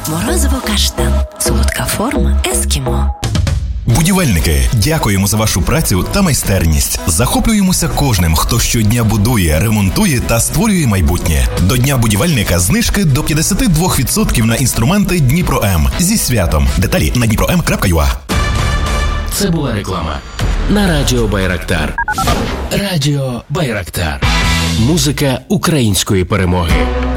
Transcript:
Морозиво каштан. Солодка форма ескімо. Будівельники, дякуємо за вашу працю та майстерність. Захоплюємося кожним, хто щодня будує, ремонтує та створює майбутнє. До Дня будівельника знижки до 52% на інструменти Дніпро М. Зі святом. Деталі на dniprom.ua. Це була реклама на Радіо Байрактар. Радіо Байрактар. Музика української перемоги.